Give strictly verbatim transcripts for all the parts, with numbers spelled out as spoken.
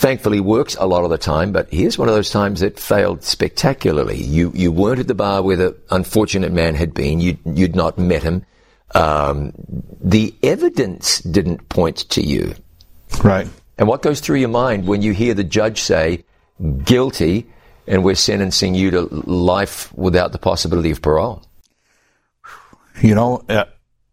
thankfully works a lot of the time, but here's one of those times that failed spectacularly. You you weren't at the bar where the unfortunate man had been. You'd, you'd not met him. Um, the evidence didn't point to you. Right. And what goes through your mind when you hear the judge say, guilty, and we're sentencing you to life without the possibility of parole? You know, uh,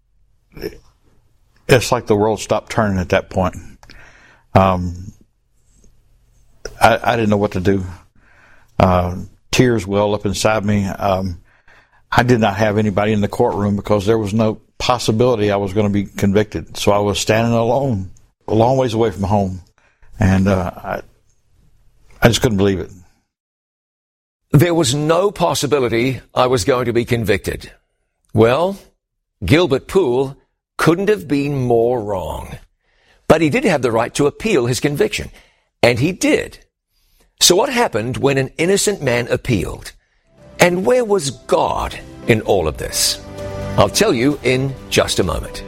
it's like the world stopped turning at that point. Um, I, I didn't know what to do. Uh, tears welled up inside me. Um, I did not have anybody in the courtroom because there was no possibility I was going to be convicted. So I was standing alone, a long ways away from home. And uh, I, I just couldn't believe it. There was no possibility I was going to be convicted. Well, Gilbert Poole couldn't have been more wrong. But he did have the right to appeal his conviction. And he did. So what happened when an innocent man appealed? And where was God in all of this? I'll tell you in just a moment.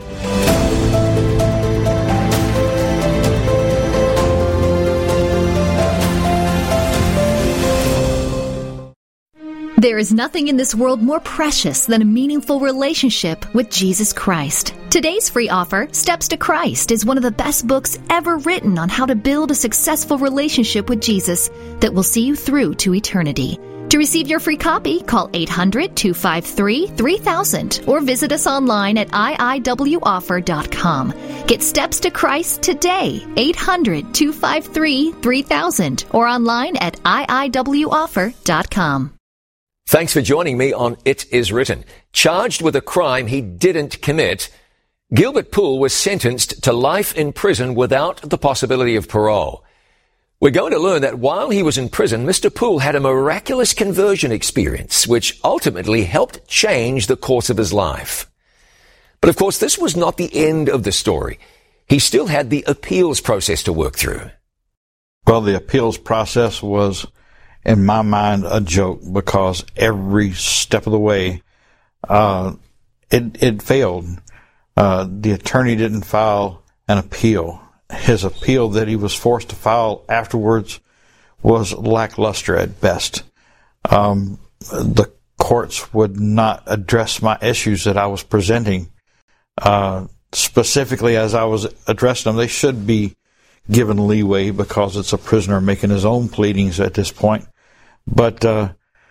There is nothing in this world more precious than a meaningful relationship with Jesus Christ. Today's free offer, Steps to Christ, is one of the best books ever written on how to build a successful relationship with Jesus that will see you through to eternity. To receive your free copy, call eight hundred, two five three, three thousand or visit us online at I I W offer dot com. Get Steps to Christ today, eight hundred, two five three, three thousand or online at I I W offer dot com. Thanks for joining me on It Is Written. Charged with a crime he didn't commit, Gilbert Poole was sentenced to life in prison without the possibility of parole. We're going to learn that while he was in prison, Mister Poole had a miraculous conversion experience, which ultimately helped change the course of his life. But of course, this was not the end of the story. He still had the appeals process to work through. Well, the appeals process was, in my mind, a joke because every step of the way, uh, it, it failed. Uh, the attorney didn't file an appeal. His appeal that he was forced to file afterwards was lackluster at best. Um, the courts would not address my issues that I was presenting, uh, specifically as I was addressing them. They should be given leeway because it's a prisoner making his own pleadings at this point. But uh,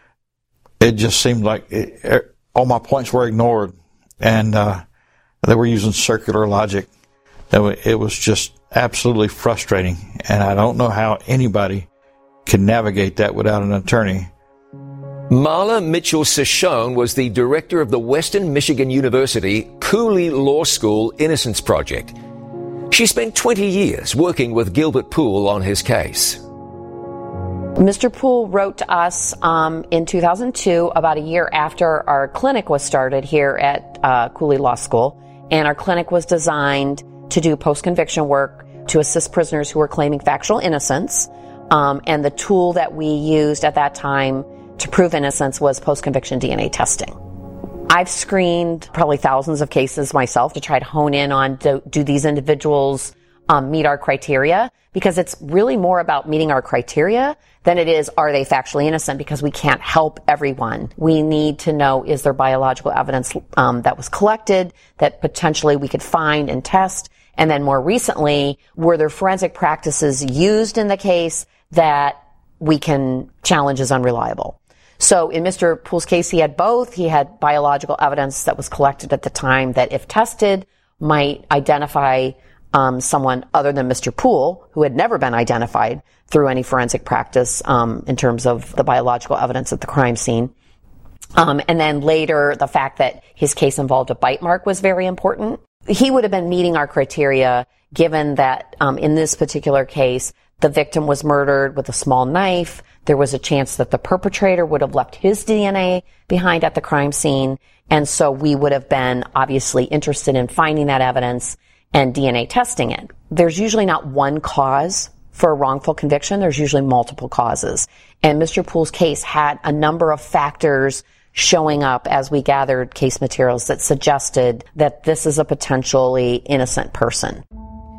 it just seemed like it, all my points were ignored, and uh, they were using circular logic. It was just absolutely frustrating, and I don't know how anybody can navigate that without an attorney. Marla Mitchell-Ciccone was the director of the Western Michigan University Cooley Law School Innocence Project. She spent twenty years working with Gilbert Poole on his case. Mister Poole wrote to us um, in two thousand two, about a year after our clinic was started here at uh, Cooley Law School, and our clinic was designed to do post-conviction work to assist prisoners who were claiming factual innocence, um, and the tool that we used at that time to prove innocence was post-conviction D N A testing. I've screened probably thousands of cases myself to try to hone in on do, do these individuals um, meet our criteria, because it's really more about meeting our criteria than it is, are they factually innocent, because we can't help everyone. We need to know, is there biological evidence um, that was collected that potentially we could find and test? And then more recently, were there forensic practices used in the case that we can challenge as unreliable? So in Mister Poole's case, he had both. He had biological evidence that was collected at the time that, if tested, might identify um, someone other than Mister Poole, who had never been identified through any forensic practice um, in terms of the biological evidence at the crime scene. Um, and then later, the fact that his case involved a bite mark was very important. He would have been meeting our criteria given that um, in this particular case, the victim was murdered with a small knife. There was a chance that the perpetrator would have left his D N A behind at the crime scene. And so we would have been obviously interested in finding that evidence and D N A testing it. There's usually not one cause for a wrongful conviction. There's usually multiple causes. And Mister Poole's case had a number of factors showing up as we gathered case materials that suggested that this is a potentially innocent person.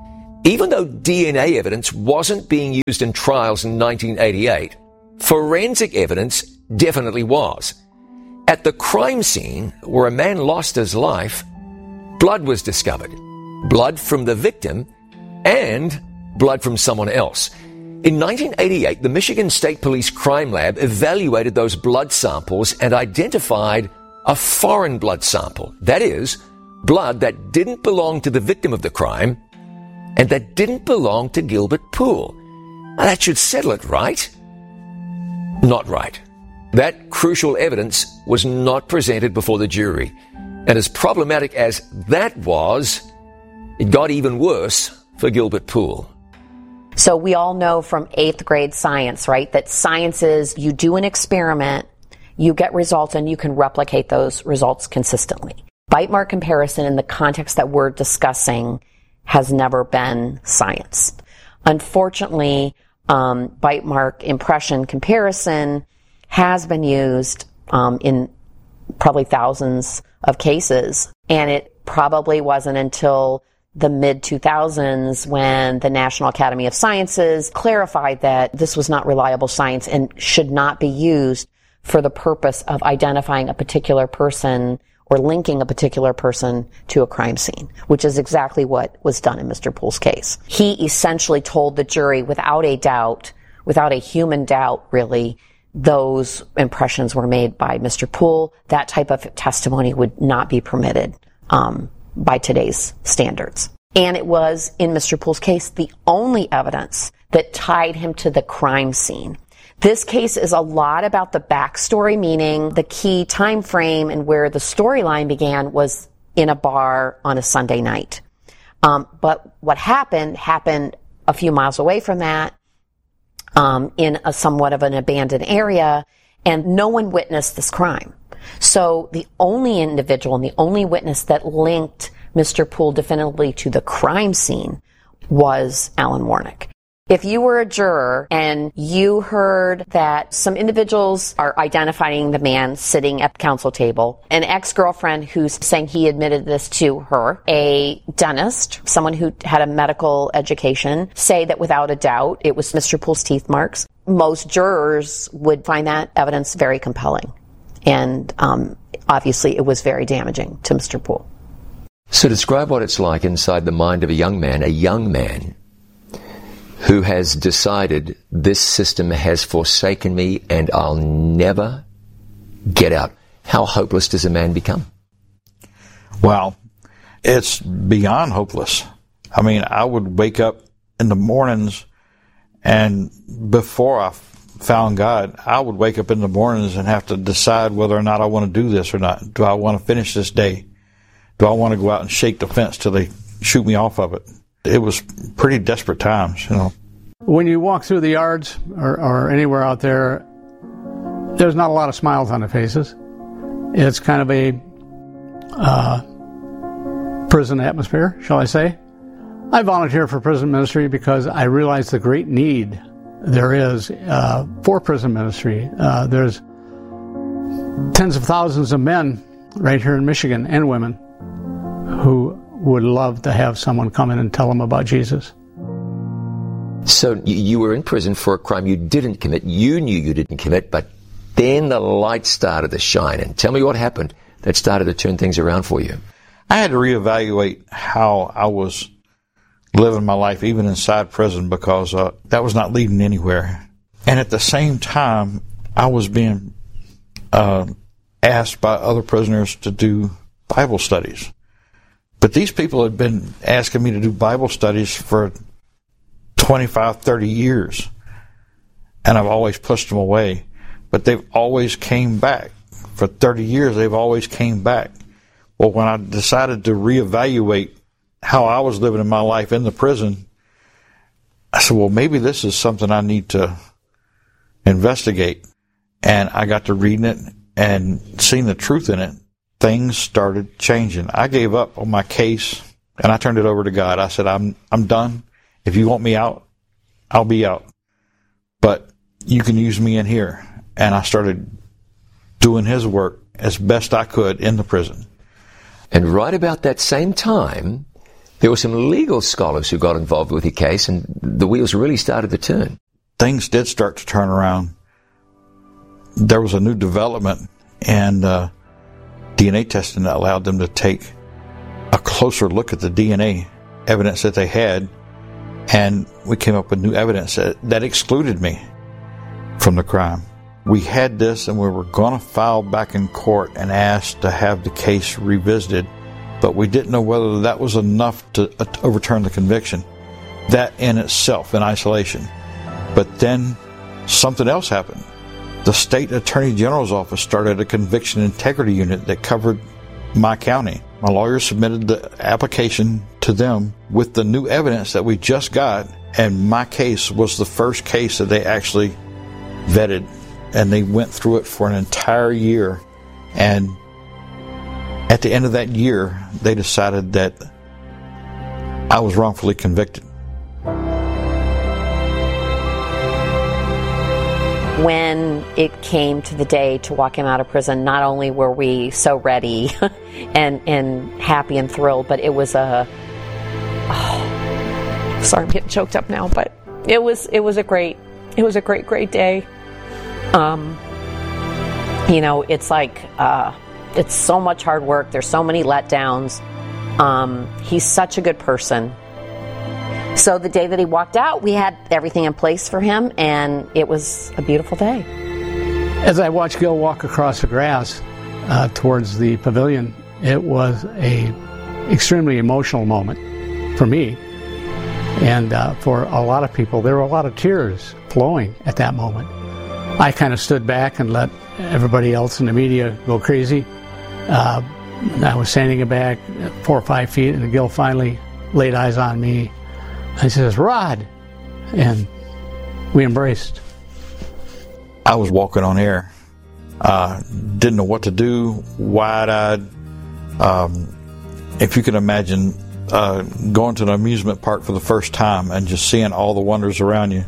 Even though D N A evidence wasn't being used in trials in nineteen eighty-eight, forensic evidence definitely was. At the crime scene, where a man lost his life, blood was discovered. Blood from the victim and blood from someone else. In nineteen eighty-eight, the Michigan State Police Crime Lab evaluated those blood samples and identified a foreign blood sample. That is, blood that didn't belong to the victim of the crime and that didn't belong to Gilbert Poole. Now, that should settle it, right? Not right. That crucial evidence was not presented before the jury. And as problematic as that was, it got even worse for Gilbert Poole. So we all know from eighth grade science, right, that science is you do an experiment, you get results, and you can replicate those results consistently. Bite mark comparison in the context that we're discussing has never been science. Unfortunately, um, bite mark impression comparison has been used um, in probably thousands of cases, and it probably wasn't until the mid two thousands when the National Academy of Sciences clarified that this was not reliable science and should not be used for the purpose of identifying a particular person or linking a particular person to a crime scene, which is exactly what was done in Mister Poole's case. He essentially told the jury without a doubt, without a human doubt really, those impressions were made by Mister Poole. That type of testimony would not be permitted um, by today's standards. And it was, in Mister Poole's case, the only evidence that tied him to the crime scene. This case is a lot about the backstory, meaning the key time frame and where the storyline began was in a bar on a Sunday night. Um, but what happened, happened a few miles away from that, um, in a somewhat of an abandoned area, and no one witnessed this crime. So the only individual and the only witness that linked Mister Poole definitively to the crime scene was Alan Warnick. If you were a juror and you heard that some individuals are identifying the man sitting at the counsel table, an ex-girlfriend who's saying he admitted this to her, a dentist, someone who had a medical education, say that without a doubt it was Mister Poole's teeth marks, most jurors would find that evidence very compelling. And um, obviously it was very damaging to Mister Poole. So describe what it's like inside the mind of a young man, a young man who has decided this system has forsaken me and I'll never get out. How hopeless does a man become? Well, it's beyond hopeless. I mean, I would wake up in the mornings, and before I found God, I would wake up in the mornings and have to decide whether or not I want to do this or not. Do I want to finish this day? Do I want to go out and shake the fence till they shoot me off of it? It was pretty desperate times, you know. When you walk through the yards or, or anywhere out there, there's not a lot of smiles on the faces. It's kind of a uh, prison atmosphere, shall I say. I volunteer for prison ministry because I realize the great need there is uh, for prison ministry. Uh, there's tens of thousands of men right here in Michigan, and women, who would love to have someone come in and tell them about Jesus. So you, you were in prison for a crime you didn't commit. You knew you didn't commit, but then the light started to shine. And tell me what happened that started to turn things around for you. I had to reevaluate how I was living my life, even inside prison, because uh, that was not leading anywhere. And at the same time, I was being uh, asked by other prisoners to do Bible studies. But these people had been asking me to do Bible studies for twenty-five, thirty years. And I've always pushed them away. But they've always came back. For thirty years, they've always came back. Well, when I decided to reevaluate how I was living in my life in the prison, I said, well, maybe this is something I need to investigate. And I got to reading it and seeing the truth in it. Things started changing. I gave up on my case and I turned it over to God. I said, I'm I'm done. If you want me out, I'll be out. But you can use me in here. And I started doing His work as best I could in the prison. And right about that same time, There were some legal scholars who got involved with your case, and the wheels really started to turn. Things did start to turn around. There was a new development, and uh, D N A testing that allowed them to take a closer look at the D N A evidence that they had, and we came up with new evidence that, that excluded me from the crime. We had this, and we were going to file back in court and ask to have the case revisited, but we didn't know whether that was enough to, uh, to overturn the conviction. That in itself, in isolation. But then something else happened. The state attorney general's office started a conviction integrity unit that covered my county. My lawyer submitted the application to them with the new evidence that we just got, and my case was the first case that they actually vetted, and they went through it for an entire year. And at the end of that year, they decided that I was wrongfully convicted. When it came to the day to walk him out of prison, not only were we so ready and and happy and thrilled, but it was a oh, sorry, I'm getting choked up now, but it was it was a great it was a great great day. Um, you know, it's like uh, it's so much hard work. There's so many letdowns. Um, he's such a good person. So the day that he walked out, we had everything in place for him, and it was a beautiful day. As I watched Gil walk across the grass uh, towards the pavilion, it was a extremely emotional moment for me. And uh, for a lot of people, there were a lot of tears flowing at that moment. I kind of stood back and let everybody else in the media go crazy. Uh, I was standing back four or five feet, and Gil finally laid eyes on me. He says, "Rod," and we embraced. I was walking on air. Uh, didn't know what to do, wide-eyed. Um, if you can imagine uh, going to an amusement park for the first time and just seeing all the wonders around you.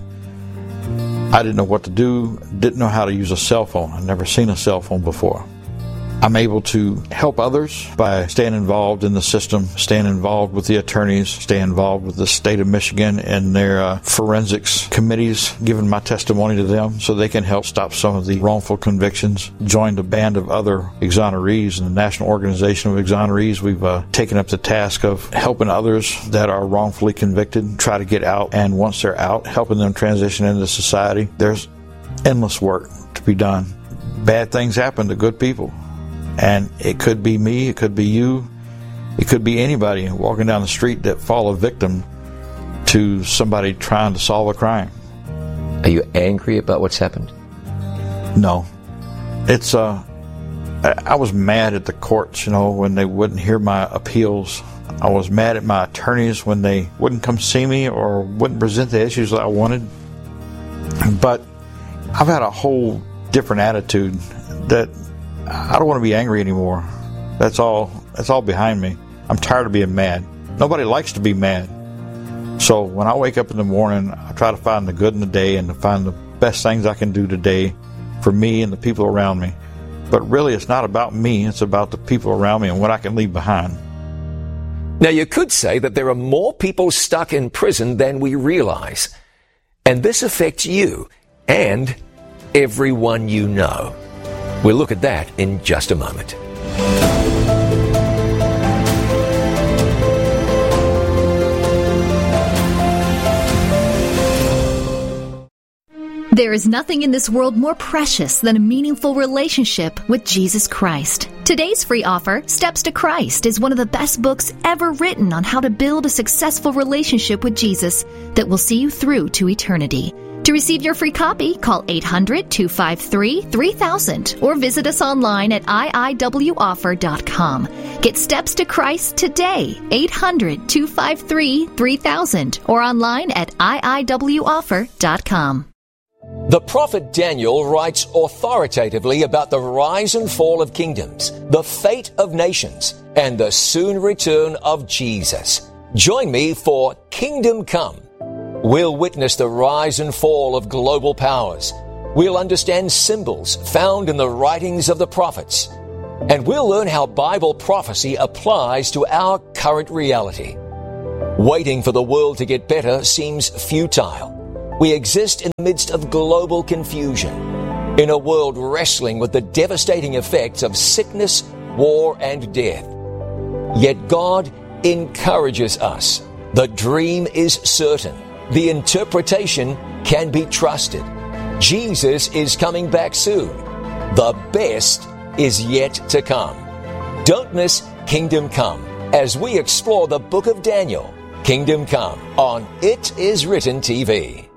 I didn't know what to do, didn't know how to use a cell phone. I'd never seen a cell phone before. I'm able to help others by staying involved in the system, staying involved with the attorneys, staying involved with the state of Michigan and their uh, forensics committees, giving my testimony to them so they can help stop some of the wrongful convictions. Joined a band of other exonerees in the National Organization of Exonerees. We've uh, taken up the task of helping others that are wrongfully convicted try to get out, and once they're out, helping them transition into society. There's endless work to be done. Bad things happen to good people. And it could be me, it could be you, it could be anybody walking down the street that fall a victim to somebody trying to solve a crime. Are you angry about what's happened? No. It's, uh, I was mad at the courts, you know, when they wouldn't hear my appeals. I was mad at my attorneys when they wouldn't come see me or wouldn't present the issues that I wanted. But I've had a whole different attitude that I don't want to be angry anymore. That's all. That's all behind me. I'm tired of being mad. Nobody likes to be mad. So when I wake up in the morning, I try to find the good in the day and to find the best things I can do today for me and the people around me. But really, it's not about me. It's about the people around me and what I can leave behind. Now, you could say that there are more people stuck in prison than we realize. And this affects you and everyone you know. We'll look at that in just a moment. There is nothing in this world more precious than a meaningful relationship with Jesus Christ. Today's free offer, Steps to Christ, is one of the best books ever written on how to build a successful relationship with Jesus that will see you through to eternity. To receive your free copy, call eight hundred, two five three, three thousand or visit us online at I I W offer dot com. Get Steps to Christ today, eight hundred, two five three, three thousand or online at I I W offer dot com. The prophet Daniel writes authoritatively about the rise and fall of kingdoms, the fate of nations, and the soon return of Jesus. Join me for Kingdom Come. We'll witness the rise and fall of global powers. We'll understand symbols found in the writings of the prophets. And we'll learn how Bible prophecy applies to our current reality. Waiting for the world to get better seems futile. We exist in the midst of global confusion, in a world wrestling with the devastating effects of sickness, war, and death. Yet God encourages us. The dream is certain. The interpretation can be trusted. Jesus is coming back soon. The best is yet to come. Don't miss Kingdom Come as we explore the book of Daniel. Kingdom Come on It Is Written T V.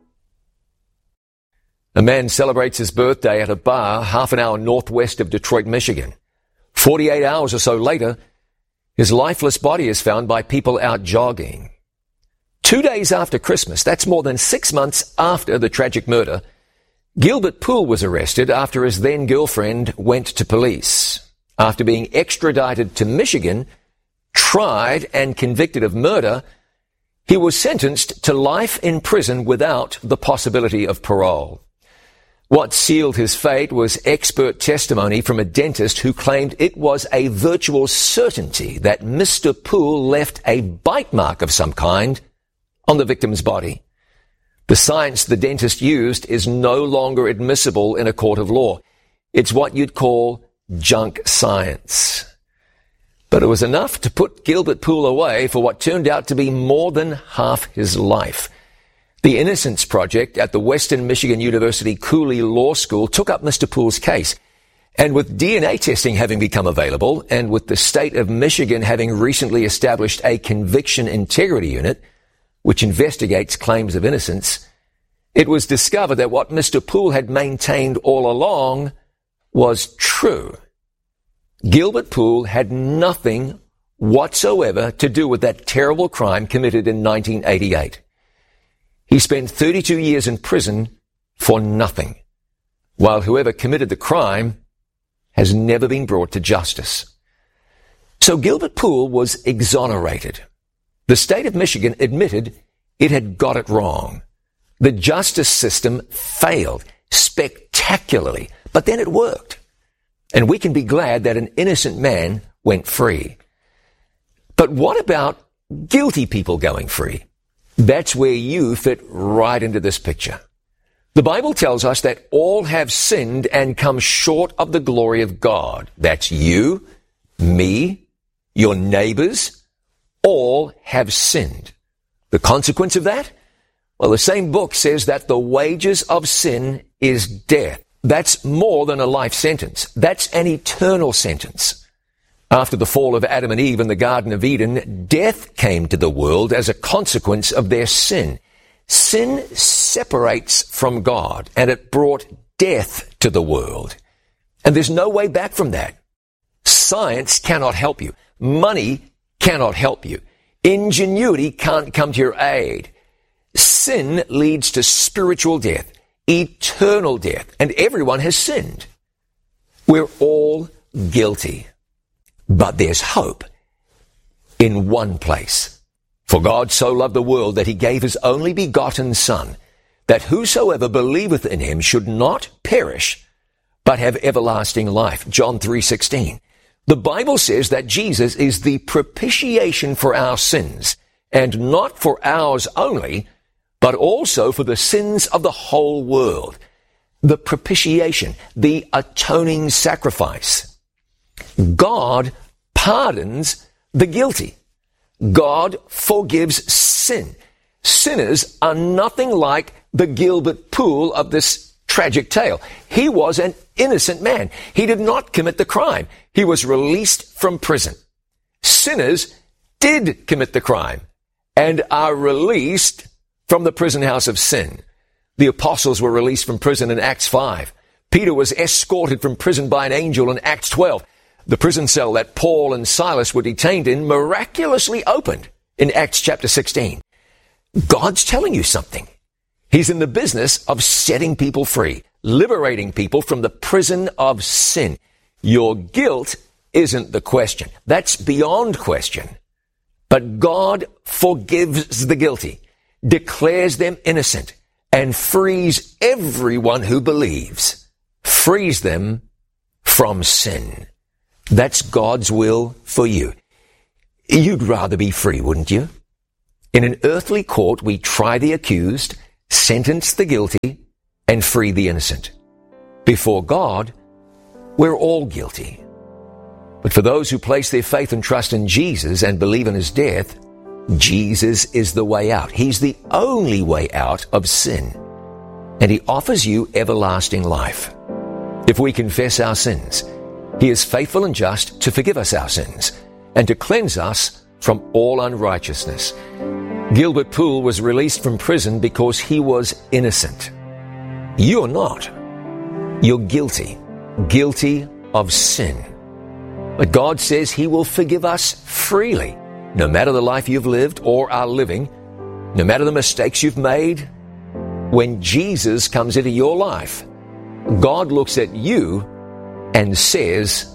A man celebrates his birthday at a bar half an hour northwest of Detroit, Michigan. forty-eight hours or so later, his lifeless body is found by people out jogging. Two days after Christmas, that's more than six months after the tragic murder, Gilbert Poole was arrested after his then-girlfriend went to police. After being extradited to Michigan, tried and convicted of murder, he was sentenced to life in prison without the possibility of parole. What sealed his fate was expert testimony from a dentist who claimed it was a virtual certainty that Mister Poole left a bite mark of some kind on the victim's body. The science the dentist used is no longer admissible in a court of law. It's what you'd call junk science. But it was enough to put Gilbert Poole away for what turned out to be more than half his life. The Innocence Project at the Western Michigan University Cooley Law School took up Mister Poole's case. And with D N A testing having become available, and with the state of Michigan having recently established a conviction integrity unit, which investigates claims of innocence, it was discovered that what Mister Poole had maintained all along was true. Gilbert Poole had nothing whatsoever to do with that terrible crime committed in nineteen eighty-eight. He spent thirty-two years in prison for nothing, while whoever committed the crime has never been brought to justice. So Gilbert Poole was exonerated. The state of Michigan admitted it had got it wrong. The justice system failed spectacularly, but then it worked. And we can be glad that an innocent man went free. But what about guilty people going free? That's where you fit right into this picture. The Bible tells us that all have sinned and come short of the glory of God. That's you, me, your neighbors. All have sinned. The consequence of that? Well, the same book says that the wages of sin is death. That's more than a life sentence. That's an eternal sentence. After the fall of Adam and Eve in the Garden of Eden, death came to the world as a consequence of their sin. Sin separates from God, and it brought death to the world. And there's no way back from that. Science cannot help you. Money cannot help you. Ingenuity can't come to your aid. Sin leads to spiritual death, eternal death, and everyone has sinned. We're all guilty. But there's hope in one place. For God so loved the world that he gave his only begotten Son, that whosoever believeth in him should not perish, but have everlasting life. John three sixteen. The Bible says that Jesus is the propitiation for our sins, and not for ours only, but also for the sins of the whole world. The propitiation, the atoning sacrifice. God pardons the guilty. God forgives sin. Sinners are nothing like the Gilbert Poole of this tragic tale. He was an innocent man. He did not commit the crime. He was released from prison. Sinners did commit the crime and are released from the prison house of sin. The apostles were released from prison in Acts five. Peter was escorted from prison by an angel in Acts twelve. The prison cell that Paul and Silas were detained in miraculously opened in Acts chapter sixteen. God's telling you something. He's in the business of setting people free, liberating people from the prison of sin. Your guilt isn't the question. That's beyond question. But God forgives the guilty, declares them innocent, and frees everyone who believes. Frees them from sin. That's God's will for you. You'd rather be free, wouldn't you? In an earthly court, we try the accused, sentence the guilty, and free the innocent. Before God, we're all guilty. But for those who place their faith and trust in Jesus and believe in his death, Jesus is the way out. He's the only way out of sin. And he offers you everlasting life. If we confess our sins, he is faithful and just to forgive us our sins and to cleanse us from all unrighteousness. Gilbert Poole was released from prison because he was innocent. You're not. You're guilty. Guilty of sin. But God says he will forgive us freely, no matter the life you've lived or are living, no matter the mistakes you've made. When Jesus comes into your life, God looks at you and says,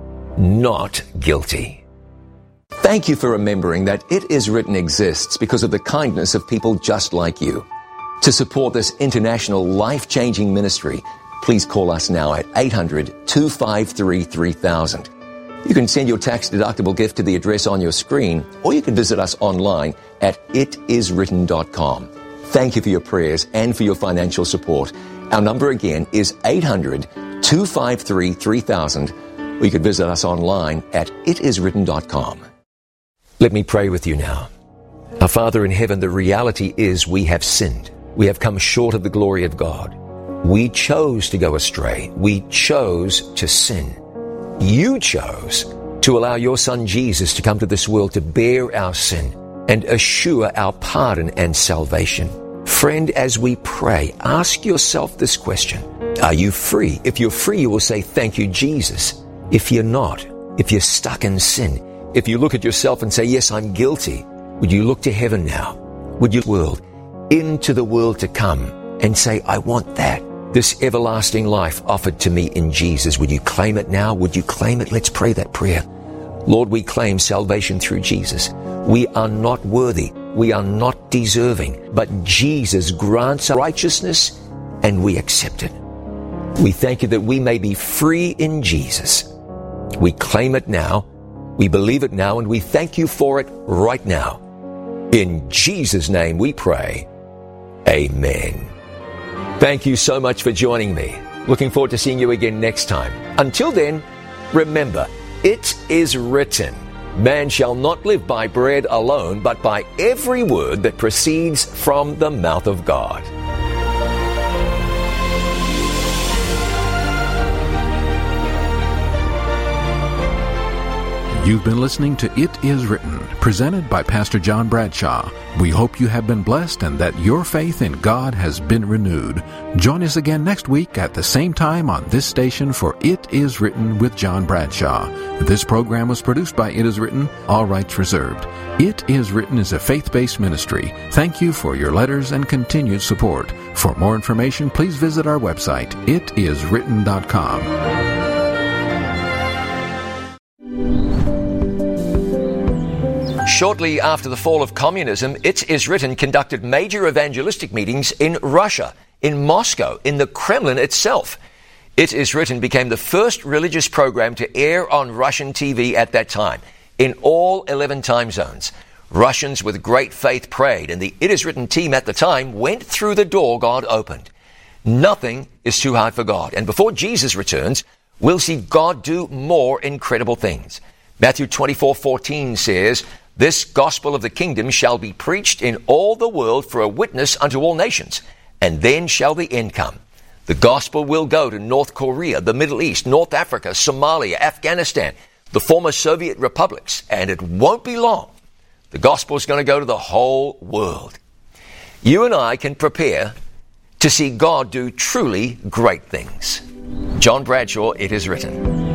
not guilty. Thank you for remembering that It Is Written exists because of the kindness of people just like you. To support this international life-changing ministry, please call us now at eight hundred, two five three, three thousand. You can send your tax-deductible gift to the address on your screen, or you can visit us online at it is written dot com. Thank you for your prayers and for your financial support. Our number again is eight hundred, two five three, three thousand, or you could visit us online at it is written dot com. Let me pray with you now. Our Father in heaven, the reality is we have sinned. We have come short of the glory of God. We chose to go astray. We chose to sin. You chose to allow your Son Jesus to come to this world to bear our sin and assure our pardon and salvation. Friend, as we pray, ask yourself this question. Are you free? If you're free, you will say, thank you, Jesus. If you're not, if you're stuck in sin, if you look at yourself and say, yes, I'm guilty, would you look to heaven now? Would you world into the world to come and say, I want that. This everlasting life offered to me in Jesus. Would you claim it now? Would you claim it? Let's pray that prayer. Lord, we claim salvation through Jesus. We are not worthy. We are not deserving. But Jesus grants our righteousness and we accept it. We thank you that we may be free in Jesus. We claim it now. We believe it now, and we thank you for it right now. In Jesus' name we pray. Amen. Thank you so much for joining me. Looking forward to seeing you again next time. Until then, remember, it is written, man shall not live by bread alone, but by every word that proceeds from the mouth of God. You've been listening to It Is Written, presented by Pastor John Bradshaw. We hope you have been blessed and that your faith in God has been renewed. Join us again next week at the same time on this station for It Is Written with John Bradshaw. This program was produced by It Is Written, all rights reserved. It Is Written is a faith-based ministry. Thank you for your letters and continued support. For more information, please visit our website, it is written dot com. Shortly after the fall of communism, It Is Written conducted major evangelistic meetings in Russia, in Moscow, in the Kremlin itself. It Is Written became the first religious program to air on Russian T V at that time, in all eleven time zones. Russians with great faith prayed, and the It Is Written team at the time went through the door God opened. Nothing is too hard for God, and before Jesus returns, we'll see God do more incredible things. Matthew twenty-four fourteen says, this gospel of the kingdom shall be preached in all the world for a witness unto all nations, and then shall the end come. The gospel will go to North Korea, the Middle East, North Africa, Somalia, Afghanistan, the former Soviet republics, and it won't be long. The gospel is going to go to the whole world. You and I can prepare to see God do truly great things. John Bradshaw, It Is Written.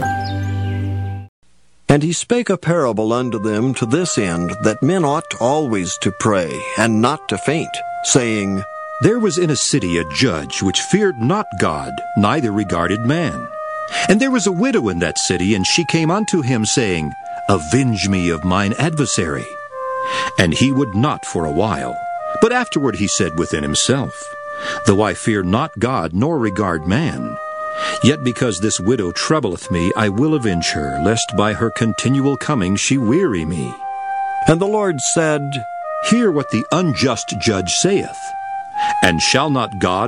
And he spake a parable unto them to this end, that men ought always to pray, and not to faint, saying, There was in a city a judge which feared not God, neither regarded man. And there was a widow in that city, and she came unto him, saying, Avenge me of mine adversary. And he would not for a while. But afterward he said within himself, Though I fear not God, nor regard man, yet because this widow troubleth me, I will avenge her, lest by her continual coming she weary me. And the Lord said, Hear what the unjust judge saith. And shall not God